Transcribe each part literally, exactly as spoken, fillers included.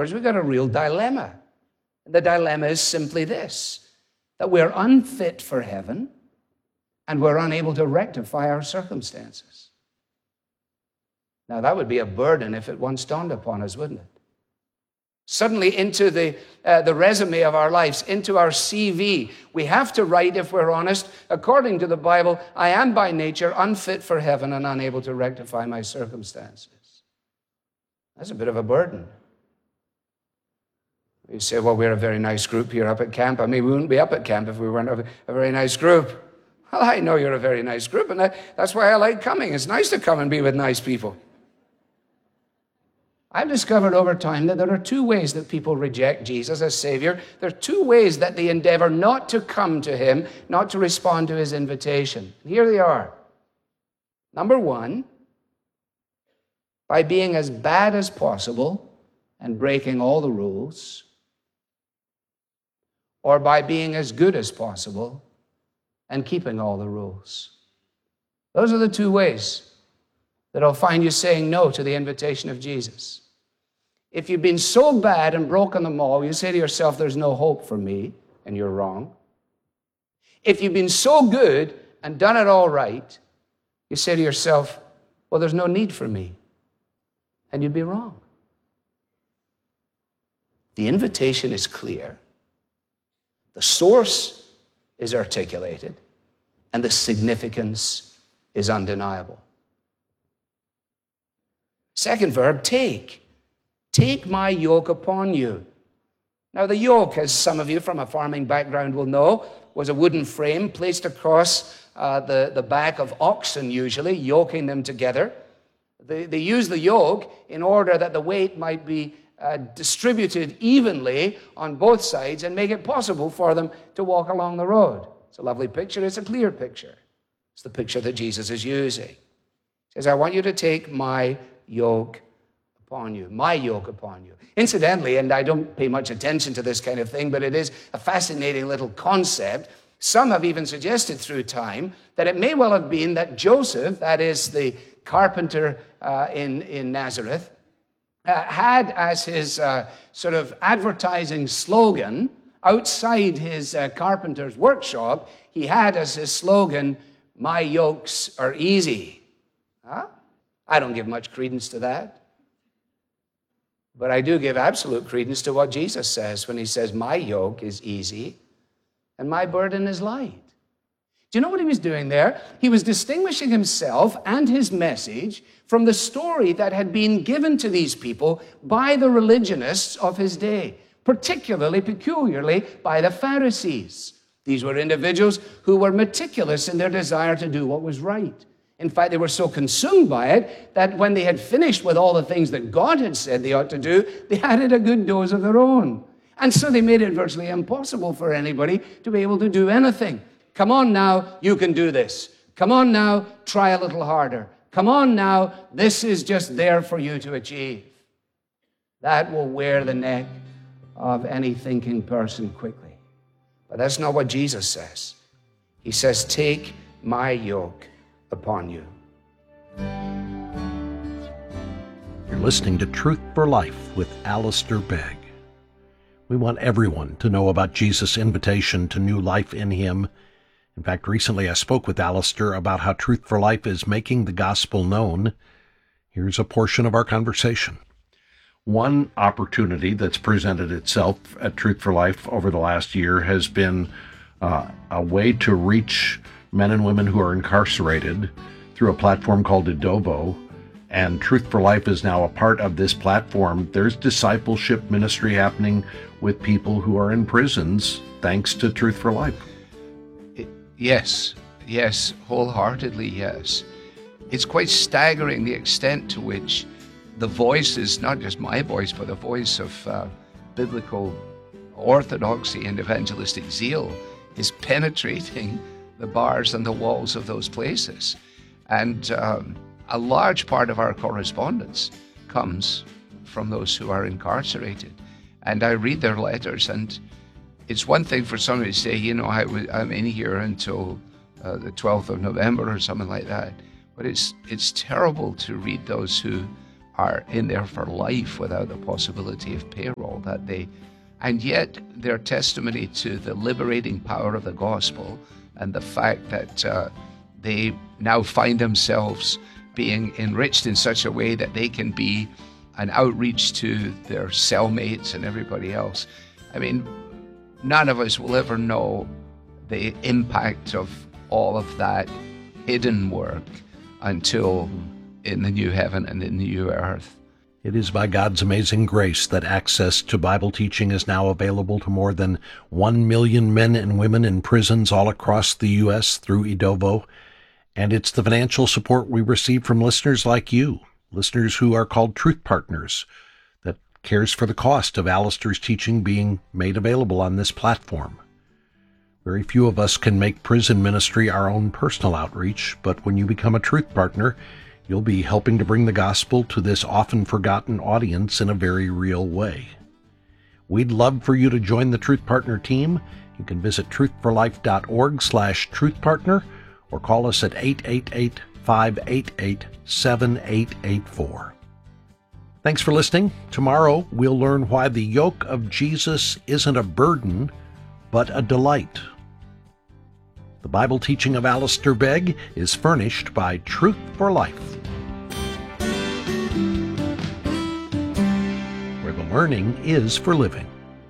believers, we've got a real dilemma. The dilemma is simply this, that we're unfit for heaven and we're unable to rectify our circumstances. Now, that would be a burden if it once dawned upon us, wouldn't it? Suddenly into the, uh, the resume of our lives, into our C V, we have to write, if we're honest, according to the Bible, I am by nature unfit for heaven and unable to rectify my circumstances. That's a bit of a burden. You say, well, we're a very nice group here up at camp. I mean, we wouldn't be up at camp if we weren't a, a very nice group. Well, I know you're a very nice group, and that, that's why I like coming. It's nice to come and be with nice people. I've discovered over time that there are two ways that people reject Jesus as Savior. There are two ways that they endeavor not to come to him, not to respond to his invitation. And here they are. Number one, by being as bad as possible and breaking all the rules, or by being as good as possible and keeping all the rules. Those are the two ways that I'll find you saying no to the invitation of Jesus. If you've been so bad and broken them all, you say to yourself, there's no hope for me, and you're wrong. If you've been so good and done it all right, you say to yourself, well, there's no need for me, and you'd be wrong. The invitation is clear. The source is articulated, and the significance is undeniable. Second verb, take. Take my yoke upon you. Now, the yoke, as some of you from a farming background will know, was a wooden frame placed across uh, the, the back of oxen, usually, yoking them together. They, they used the yoke in order that the weight might be uh, distributed evenly on both sides and make it possible for them to walk along the road. It's a lovely picture. It's a clear picture. It's the picture that Jesus is using. He says, I want you to take my yoke upon you, my yoke upon you. Incidentally, and I don't pay much attention to this kind of thing, but it is a fascinating little concept. Some have even suggested through time that it may well have been that Joseph, that is the carpenter uh, in, in Nazareth, uh, had as his uh, sort of advertising slogan outside his uh, carpenter's workshop, he had as his slogan, my yokes are easy. Huh? I don't give much credence to that. But I do give absolute credence to what Jesus says when he says, my yoke is easy and my burden is light. Do you know what he was doing there? He was distinguishing himself and his message from the story that had been given to these people by the religionists of his day, particularly, peculiarly, by the Pharisees. These were individuals who were meticulous in their desire to do what was right. In fact, they were so consumed by it that when they had finished with all the things that God had said they ought to do, they added a good dose of their own. And so they made it virtually impossible for anybody to be able to do anything. Come on now, you can do this. Come on now, try a little harder. Come on now, this is just there for you to achieve. That will wear the neck of any thinking person quickly. But that's not what Jesus says. He says, take my yoke upon you. You're listening to Truth for Life with Alistair Begg. We want everyone to know about Jesus' invitation to new life in him. In fact, recently I spoke with Alistair about how Truth for Life is making the gospel known. Here's a portion of our conversation. One opportunity that's presented itself at Truth for Life over the last year has been uh, a way to reach men and women who are incarcerated through a platform called Adobo, and Truth for Life is now a part of this platform. There's discipleship ministry happening with people who are in prisons thanks to Truth for Life. Yes, yes, wholeheartedly yes. It's quite staggering the extent to which the voice is not just my voice, but the voice of uh, biblical orthodoxy and evangelistic zeal is penetrating the bars and the walls of those places. And um, a large part of our correspondence comes from those who are incarcerated. And I read their letters, and it's one thing for somebody to say, you know, I w- I'm in here until uh, the twelfth of November or something like that. But it's it's terrible to read those who are in there for life without the possibility of payroll, that they, and yet their testimony to the liberating power of the gospel and the fact that uh, they now find themselves being enriched in such a way that they can be an outreach to their cellmates and everybody else. I mean, none of us will ever know the impact of all of that hidden work until in the new heaven and in the new earth. It is by God's amazing grace that access to Bible teaching is now available to more than one million men and women in prisons all across the U S through Edovo. And it's the financial support we receive from listeners like you, listeners who are called Truth Partners, that cares for the cost of Alistair's teaching being made available on this platform. Very few of us can make prison ministry our own personal outreach, but when you become a Truth Partner, you'll be helping to bring the gospel to this often forgotten audience in a very real way. We'd love for you to join the Truth Partner team. You can visit truthforlife.org slash truthpartner or call us at eight eight eight, five eight eight, seven eight eight four. Thanks for listening. Tomorrow we'll learn why the yoke of Jesus isn't a burden, but a delight. The Bible teaching of Alistair Begg is furnished by Truth for Life, where the learning is for living.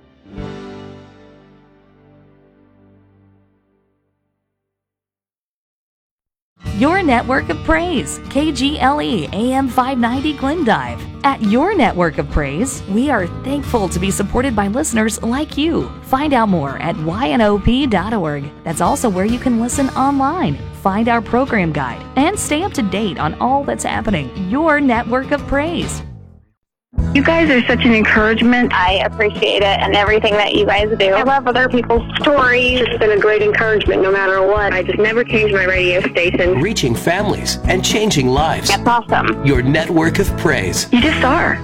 Your network of praise, K G L E A M five ninety Glendive. At Your Network of Praise, we are thankful to be supported by listeners like you. Find out more at Y N O P dot org. That's also where you can listen online, find our program guide, and stay up to date on all that's happening. Your Network of Praise. You guys are such an encouragement. I appreciate it and everything that you guys do. I love other people's stories. It's been a great encouragement no matter what. I just never changed my radio station. Reaching families and changing lives. That's awesome. Your network of praise. You just are.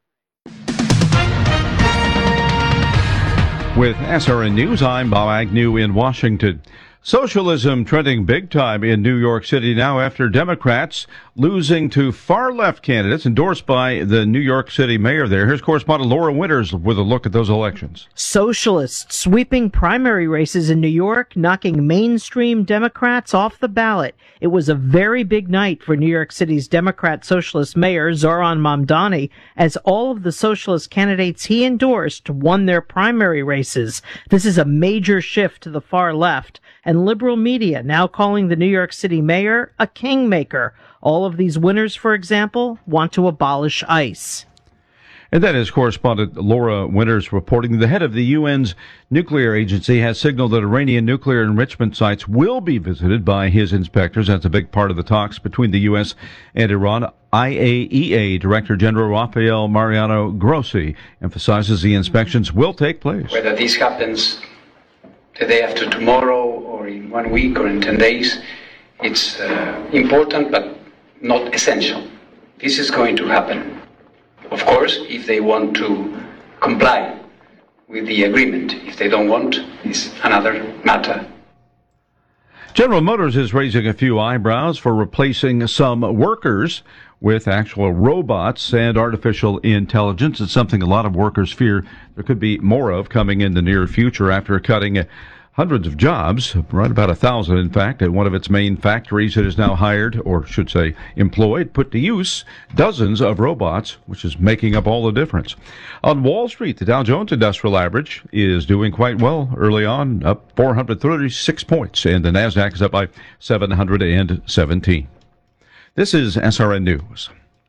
With S R N News, I'm Bob Agnew in Washington. Socialism trending big time in New York City now after Democrats losing to far-left candidates endorsed by the New York City mayor there. Here's correspondent Laura Winters with a look at those elections. Socialists sweeping primary races in New York, knocking mainstream Democrats off the ballot. It was a very big night for New York City's Democrat Socialist Mayor Zohran Mamdani, as all of the socialist candidates he endorsed won their primary races. This is a major shift to the far left, and liberal media now calling the New York City mayor a kingmaker. All of these winners, for example, want to abolish ICE. And that is correspondent Laura Winters reporting. The head of the U N's nuclear agency has signaled that Iranian nuclear enrichment sites will be visited by his inspectors. That's a big part of the talks between the U S and Iran. I A E A Director General Rafael Mariano Grossi emphasizes the inspections will take place. Whether this happens the day after tomorrow or in one week or in ten days, it's uh, important but not essential. This is going to happen. Of course, if they want to comply with the agreement. If they don't want, it's another matter. General Motors is raising a few eyebrows for replacing some workers with actual robots and artificial intelligence. It's something a lot of workers fear there could be more of coming in the near future after cutting hundreds of jobs, right about a thousand, in fact, at one of its main factories. It has now hired, or should say employed, put to use dozens of robots, which is making up all the difference. On Wall Street, the Dow Jones Industrial Average is doing quite well early on, up four hundred thirty-six points, and the NASDAQ is up by seven hundred seventeen. This is S R N News.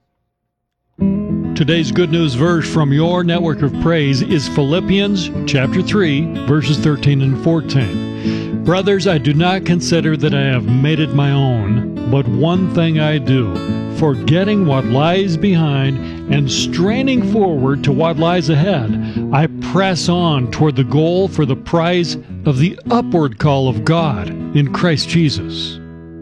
Today's good news verse from your network of praise is Philippians chapter three, verses thirteen and fourteen. Brothers, I do not consider that I have made it my own, but one thing I do, forgetting what lies behind and straining forward to what lies ahead, I press on toward the goal for the prize of the upward call of God in Christ Jesus.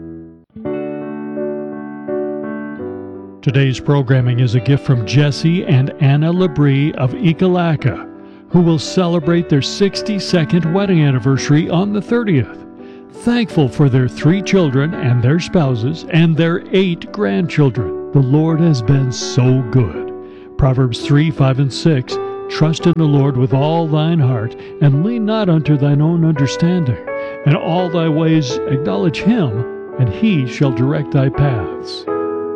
Today's programming is a gift from Jesse and Anna Labrie of Ekalaka, who will celebrate their sixty-second wedding anniversary on the thirtieth. Thankful for their three children and their spouses and their eight grandchildren. The Lord has been so good. Proverbs three, five, and six. Trust in the Lord with all thine heart, and lean not unto thine own understanding. In all thy ways acknowledge him, and he shall direct thy paths.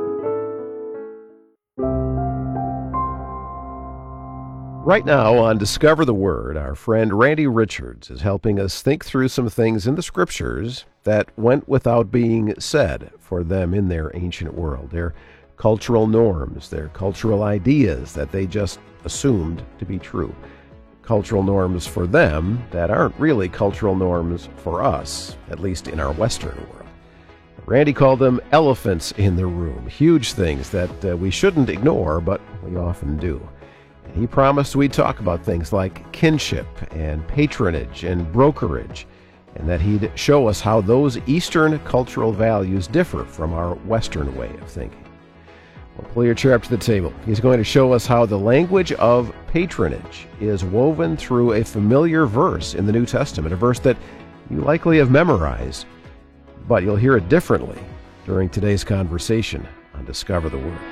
Right now on Discover the Word, our friend Randy Richards is helping us think through some things in the Scriptures that went without being said for them in their ancient world. Their cultural norms, their cultural ideas that they just assumed to be true. Cultural norms for them that aren't really cultural norms for us, at least in our Western world. Randy called them elephants in the room, huge things that uh, we shouldn't ignore, but we often do. And he promised we'd talk about things like kinship and patronage and brokerage, and that he'd show us how those Eastern cultural values differ from our Western way of thinking. Well, pull your chair up to the table. He's going to show us how the language of patronage is woven through a familiar verse in the New Testament, a verse that you likely have memorized, but you'll hear it differently during today's conversation on Discover the Word.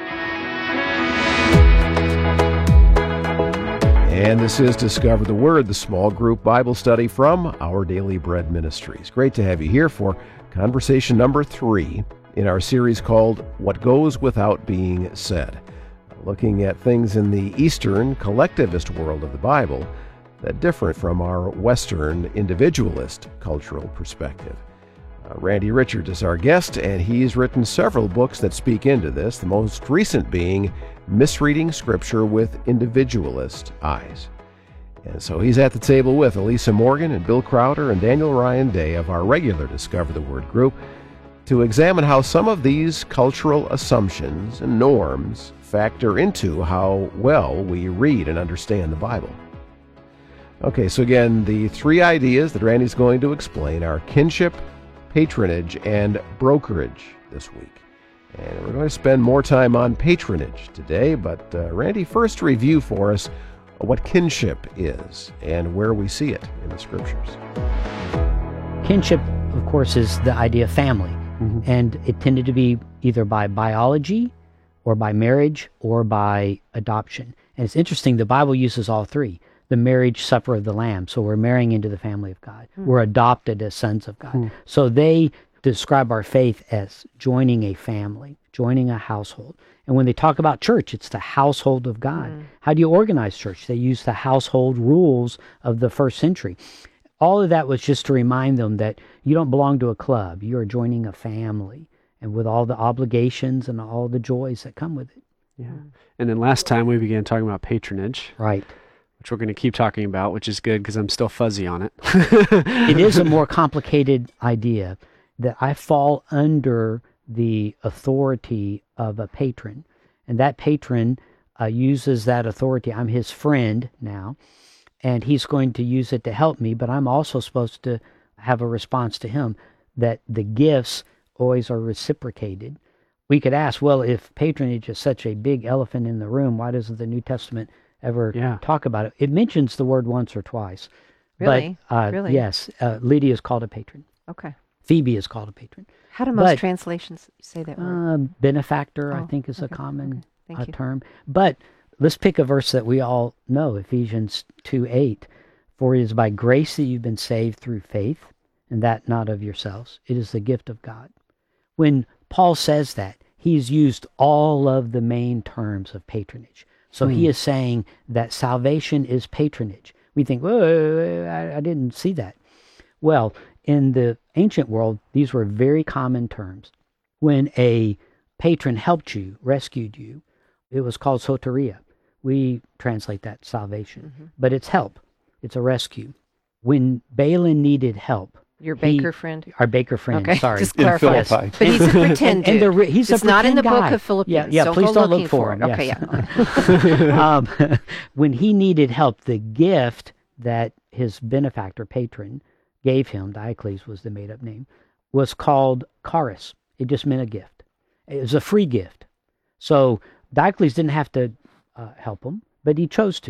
And this is Discover the Word, the small group Bible study from Our Daily Bread Ministries. Great to have you here for conversation number three in our series called What Goes Without Being Said, looking at things in the Eastern collectivist world of the Bible that differ from our Western individualist cultural perspective. Uh, Randy Richards is our guest, and he's written several books that speak into this, the most recent being Misreading Scripture with Individualist Eyes. And so he's at the table with Elisa Morgan and Bill Crowder and Daniel Ryan Day of our regular Discover the Word group to examine how some of these cultural assumptions and norms factor into how well we read and understand the Bible. Okay, so again, the three ideas that Randy's going to explain are kinship, patronage, and brokerage this week. And we're going to spend more time on patronage today, but uh, Randy, first review for us what kinship is and where we see it in the Scriptures. Kinship, of course, is the idea of family, mm-hmm. and it tended to be either by biology or by marriage or by adoption. And it's interesting, the Bible uses all three. The marriage supper of the Lamb, so we're marrying into the family of God. Mm. We're adopted as sons of God. Mm. So they describe our faith as joining a family, joining a household. And when they talk about church, it's the household of God. Mm. How do you organize church? They use the household rules of the first century. All of that was just to remind them that you don't belong to a club. You are joining a family, and with all the obligations and all the joys that come with it. Yeah. And then last time we began talking about patronage. Right. Which we're going to keep talking about, which is good because I'm still fuzzy on it. It is a more complicated idea that I fall under the authority of a patron. And that patron uh, uses that authority. I'm his friend now, and he's going to use it to help me, but I'm also supposed to have a response to him, that the gifts always are reciprocated. We could ask, well, if patronage is such a big elephant in the room, why doesn't the New Testament ever yeah. talk about it? It mentions the word once or twice. Really? But, uh, really? Yes. Uh, Lydia is called a patron. Okay. Phoebe is called a patron. How do most but, translations say that word? Uh, benefactor, oh, I think, is okay, a common okay. uh, term. But let's pick a verse that we all know, Ephesians two eight. For it is by grace that you've been saved through faith, and that not of yourselves. It is the gift of God. When Paul says that, he's used all of the main terms of patronage. So hmm. he is saying that salvation is patronage. We think, well, I, I didn't see that. Well, in the ancient world, these were very common terms. When a patron helped you, rescued you, it was called soteria. We translate that salvation, mm-hmm. but it's help. It's a rescue. When Balin needed help, your baker he, friend, our baker friend. Okay, sorry, just clarify. Yes. But he's a pretend dude. and, and he's it's a not in the guy. book of Philippians. Yeah, yeah. Don't Please go don't look for for it. him. Okay, yes. yeah. um, when he needed help, the gift that his benefactor patron gave him, Diocles was the made-up name, was called charis. It just meant a gift. It was a free gift. So Diocles didn't have to uh, help him, but he chose to.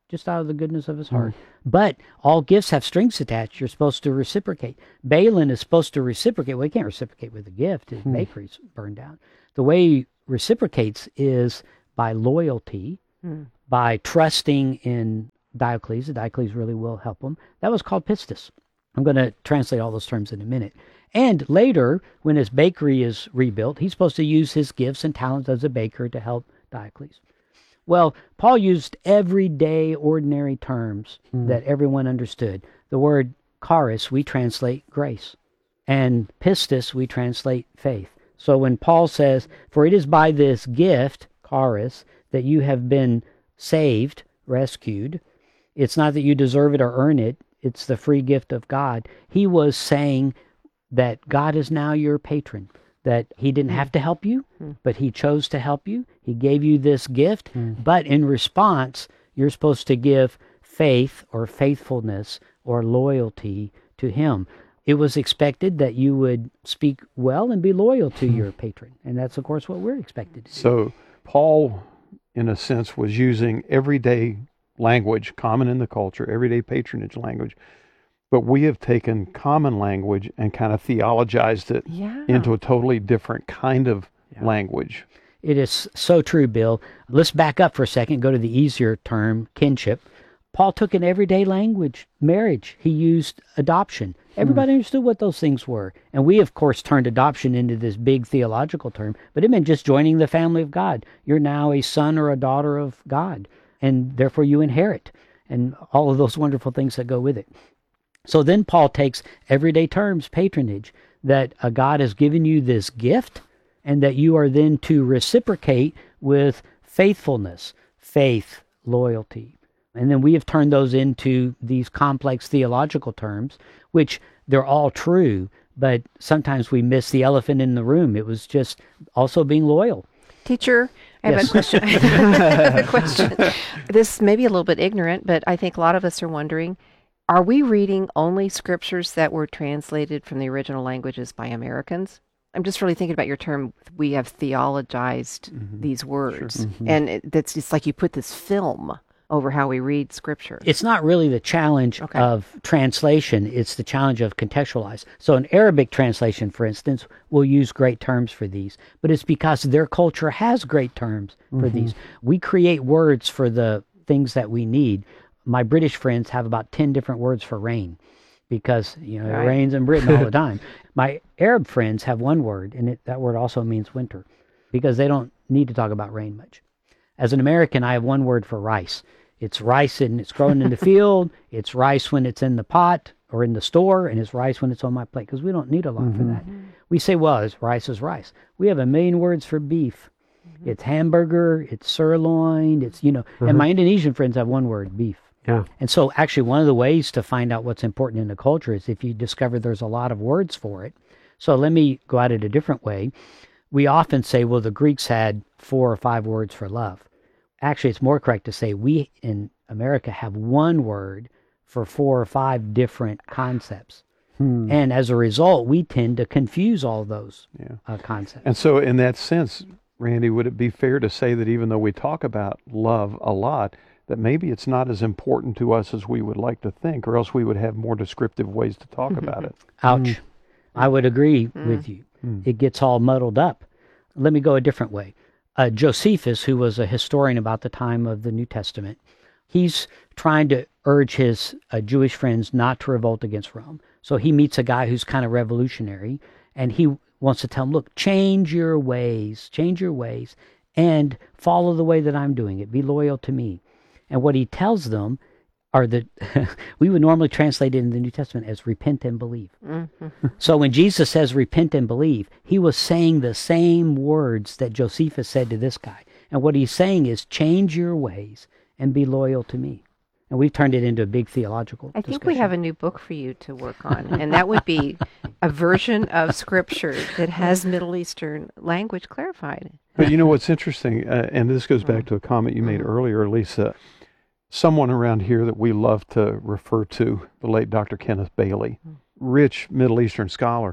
just out of the goodness of his heart. Mm. But all gifts have strings attached. You're supposed to reciprocate. Balin is supposed to reciprocate. Well, he can't reciprocate with a gift. His mm. bakery's burned down. The way he reciprocates is by loyalty, mm. by trusting in Diocles. Diocles really will help him. That was called pistis. I'm going to translate all those terms in a minute. And later, when his bakery is rebuilt, he's supposed to use his gifts and talents as a baker to help Diocles. Well, Paul used everyday, ordinary terms mm. that everyone understood. The word charis, we translate grace. And pistis, we translate faith. So when Paul says, for it is by this gift, charis, that you have been saved, rescued. It's not that you deserve it or earn it. It's the free gift of God. He was saying that God is now your patron, that he didn't have to help you, mm. but he chose to help you. He gave you this gift, mm. but in response, you're supposed to give faith or faithfulness or loyalty to him. It was expected that you would speak well and be loyal to your patron, and that's, of course, what we're expected to do. So Paul, in a sense, was using everyday language, common in the culture, everyday patronage language, but we have taken common language and kind of theologized it yeah. into a totally different kind of yeah. language. It is so true, Bill. Let's back up for a second, go to the easier term, kinship. Paul took an everyday language, marriage. He used adoption. Everybody hmm. understood what those things were. And we, of course, turned adoption into this big theological term, but it meant just joining the family of God. You're now a son or a daughter of God, and therefore you inherit, and all of those wonderful things that go with it. So then Paul takes everyday terms, patronage, that a God has given you this gift, and that you are then to reciprocate with faithfulness, faith, loyalty. And then we have turned those into these complex theological terms, which they're all true, but sometimes we miss the elephant in the room. It was just also being loyal. Teacher, I have yes. a question. I have a question. This may be a little bit ignorant, but I think a lot of us are wondering, are we reading only scriptures that were translated from the original languages by Americans? I'm just really thinking about your term, we have theologized mm-hmm. these words. Sure. Mm-hmm. And it, that's it's like you put this film over how we read Scripture. It's not really the challenge okay. of translation, it's the challenge of contextualize. So an Arabic translation, for instance, will use great terms for these, but it's because their culture has great terms for mm-hmm. these. We create words for the things that we need. My British friends have about ten different words for rain, because you know right. it rains in Britain all the time. My Arab friends have one word, and it, that word also means winter, because they don't need to talk about rain much. As an American, I have one word for rice. It's rice and it's grown in the field. It's rice when it's in the pot or in the store, and it's rice when it's on my plate, because we don't need a lot mm-hmm. for that. We say, well, it's rice is rice. We have a million words for beef. Mm-hmm. It's hamburger, it's sirloin, it's, you know, mm-hmm. and my Indonesian friends have one word, beef. Yeah. And so actually one of the ways to find out what's important in the culture is if you discover there's a lot of words for it. So let me go at it a different way. We often say, well, the Greeks had four or five words for love. Actually, it's more correct to say we in America have one word for four or five different concepts. Hmm. And as a result, we tend to confuse all those yeah. uh, concepts. And so in that sense, Randy, would it be fair to say that even though we talk about love a lot, that maybe it's not as important to us as we would like to think, or else we would have more descriptive ways to talk about it? Ouch. Mm. I would agree mm. with you. Mm. It gets all muddled up. Let me go a different way. Uh, Josephus, who was a historian about the time of the New Testament, he's trying to urge his uh, Jewish friends not to revolt against Rome. So he meets a guy who's kind of revolutionary, and he wants to tell him, look, change your ways, change your ways, and follow the way that I'm doing it. Be loyal to me. And what he tells them are that we would normally translate it in the New Testament as repent and believe. Mm-hmm. So when Jesus says repent and believe, he was saying the same words that Josephus said to this guy. And what he's saying is change your ways and be loyal to me. And we've turned it into a big theological I discussion. think we have a new book for you to work on, and that would be a version of Scripture that has Middle Eastern language clarified. But you know what's interesting, uh, and this goes back to a comment you made earlier, Lisa. Someone around here that we love to refer to, the late Doctor Kenneth Bailey, rich Middle Eastern scholar,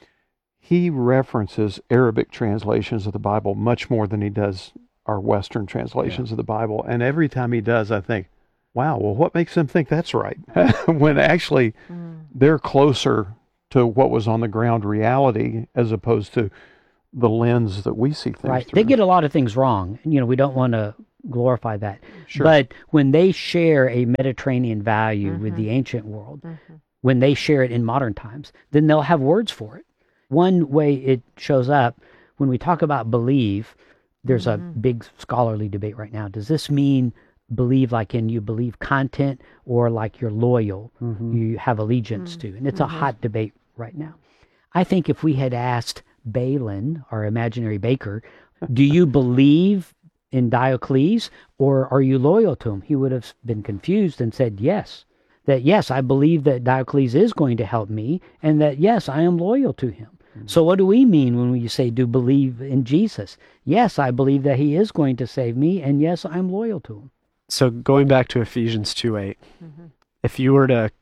he references Arabic translations of the Bible much more than he does our Western translations yeah. of the Bible. And every time he does, I think, wow, well, what makes them think that's right? When actually mm. they're closer to what was on the ground reality as opposed to the lens that we see things right. through. They get a lot of things wrong. You know, we don't want to glorify that. Sure. But when they share a Mediterranean value mm-hmm. with the ancient world, mm-hmm. when they share it in modern times, then they'll have words for it. One way it shows up, when we talk about believe, there's mm-hmm. a big scholarly debate right now. Does this mean believe like in you believe content or like you're loyal, mm-hmm. you have allegiance mm-hmm. to? And it's mm-hmm. a hot debate right now. I think if we had asked Balin, our imaginary baker, do you believe in Diocles or are you loyal to him? He would have been confused and said yes. That yes, I believe that Diocles is going to help me and that yes, I am loyal to him. Mm-hmm. So what do we mean when we say do believe in Jesus? Yes, I believe that he is going to save me and yes, I'm loyal to him. So going back to Ephesians two eight, mm-hmm. if you were to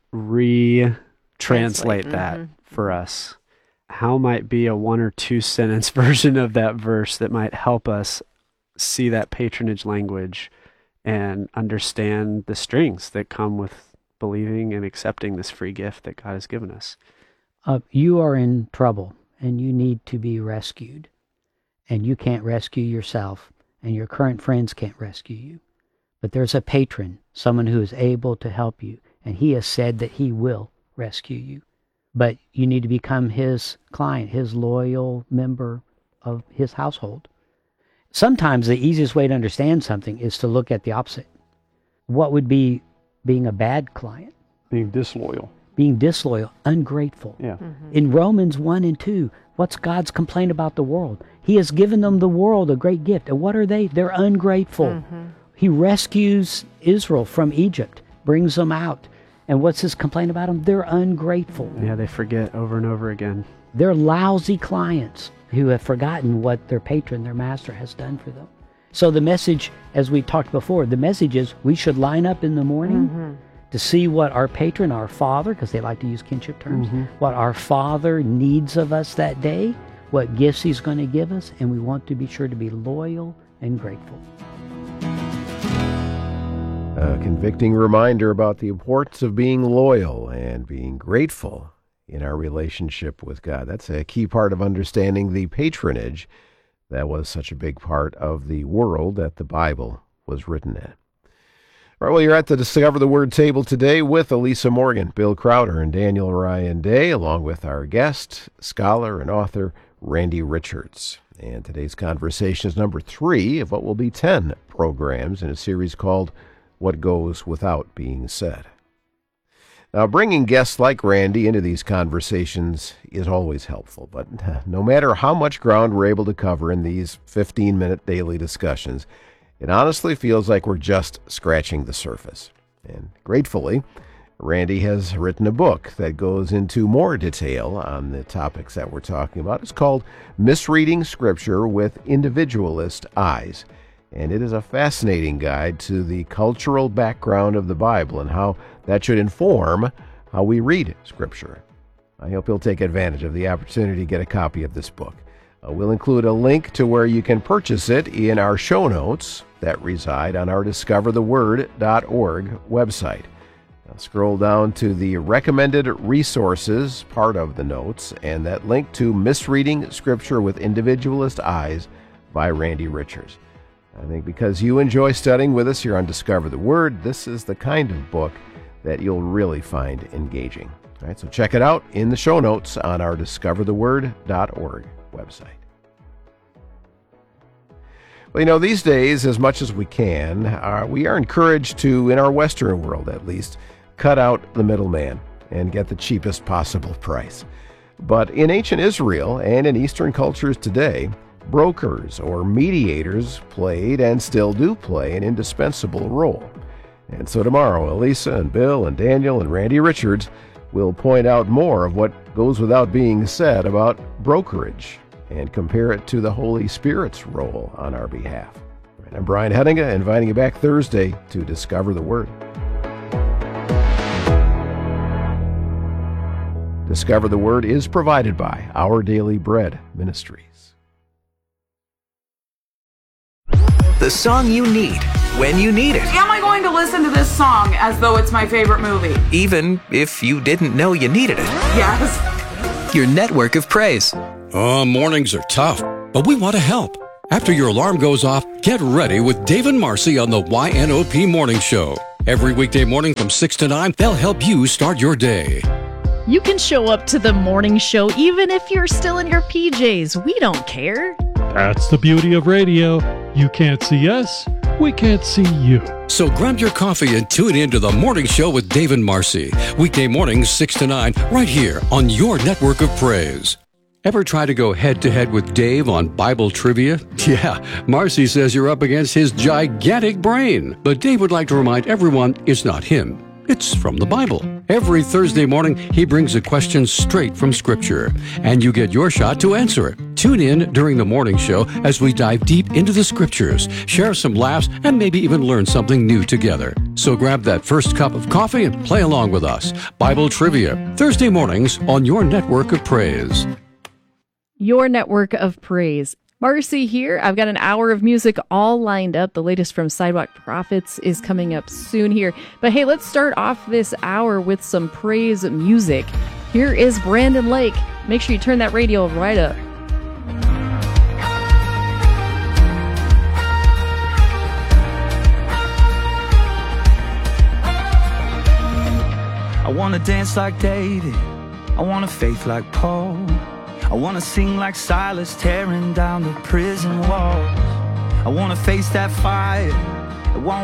re-translate that mm-hmm. for us, how might be a one or two sentence version of that verse that might help us see that patronage language and understand the strings that come with believing and accepting this free gift that God has given us? Uh, you are in trouble and you need to be rescued, and you can't rescue yourself and your current friends can't rescue you. But there's a patron, someone who is able to help you, and he has said that he will rescue you. But you need to become his client, his loyal member of his household. Sometimes the easiest way to understand something is to look at the opposite. What would be being a bad client? Being disloyal. Being disloyal, ungrateful. Yeah. Mm-hmm. In Romans one and two, what's God's complaint about the world? He has given them the world, a great gift. And what are they? They're ungrateful. Mm-hmm. He rescues Israel from Egypt, brings them out. And what's his complaint about them? They're ungrateful. Yeah, they forget over and over again. They're lousy clients who have forgotten what their patron, their master, has done for them. So the message, as we talked before, the message is we should line up in the morning mm-hmm. to see what our patron, our Father, because they like to use kinship terms, mm-hmm. what our Father needs of us that day, what gifts he's going to give us, and we want to be sure to be loyal and grateful. A convicting reminder about the importance of being loyal and being grateful in our relationship with God. That's a key part of understanding the patronage that was such a big part of the world that the Bible was written in. All right, well, you're at the Discover the Word table today with Elisa Morgan, Bill Crowder, and Daniel Ryan Day, along with our guest, scholar and author, Randy Richards. And today's conversation is number three of what will be ten programs in a series called What Goes Without Being Said. Now, bringing guests like Randy into these conversations is always helpful, but no matter how much ground we're able to cover in these fifteen-minute daily discussions, it honestly feels like we're just scratching the surface. And gratefully, Randy has written a book that goes into more detail on the topics that we're talking about. It's called Misreading Scripture with Individualist Eyes. And it is a fascinating guide to the cultural background of the Bible and how that should inform how we read Scripture. I hope you'll take advantage of the opportunity to get a copy of this book. Uh, we'll include a link to where you can purchase it in our show notes that reside on our discover the word dot org website. Now scroll down to the recommended resources part of the notes, and that link to Misreading Scripture with Individualist Eyes by Randy Richards. I think because you enjoy studying with us here on Discover the Word, this is the kind of book that you'll really find engaging. All right, so check it out in the show notes on our discover the word dot org website. Well, you know, these days, as much as we can, uh, we are encouraged to, in our Western world at least, cut out the middleman and get the cheapest possible price. But in ancient Israel and in Eastern cultures today, brokers or mediators played and still do play an indispensable role. And so tomorrow, Elisa and Bill and Daniel and Randy Richards will point out more of what goes without being said about brokerage and compare it to the Holy Spirit's role on our behalf. I'm Brian Hedinga, inviting you back Thursday to Discover the Word. Discover the Word is provided by Our Daily Bread Ministries. The song you need when you need it. Am I going to listen to this song as though it's my favorite movie? Even if you didn't know you needed it. Yes. Your network of praise. Oh, mornings are tough, but we want to help. After your alarm goes off, get ready with Dave and Marcy on the Y N O P Morning Show. Every weekday morning from six to nine, they'll help you start your day. You can show up to the morning show even if you're still in your P Js. We don't care. That's the beauty of radio. You can't see us, we can't see you. So grab your coffee and tune in to the Morning Show with Dave and Marcy. Weekday mornings six to nine, right here on your network of praise. Ever try to go head-to-head with Dave on Bible trivia? Yeah, Marcy says you're up against his gigantic brain. But Dave would like to remind everyone it's not him. It's from the Bible. Every Thursday morning, he brings a question straight from Scripture, and you get your shot to answer it. Tune in during the morning show as we dive deep into the Scriptures, share some laughs, and maybe even learn something new together. So grab that first cup of coffee and play along with us. Bible Trivia, Thursday mornings on your network of praise. Your network of praise. Marcy here. I've got an hour of music all lined up. The latest from Sidewalk Prophets is coming up soon here. But hey, let's start off this hour with some praise music. Here is Brandon Lake. Make sure you turn that radio right up. I want to dance like David. I want a faith like Paul. I want to sing like Silas, tearing down the prison walls. I want to face that fire. I want